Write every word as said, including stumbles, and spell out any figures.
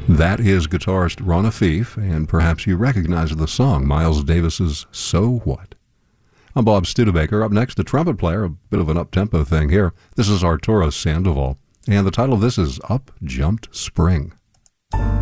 That is guitarist Ron Afif, and perhaps you recognize the song, Miles Davis's So What. I'm Bob Studebaker. Up next, a trumpet player, a bit of an up-tempo thing here. This is Arturo Sandoval, and the title of this is Up Jumped Spring.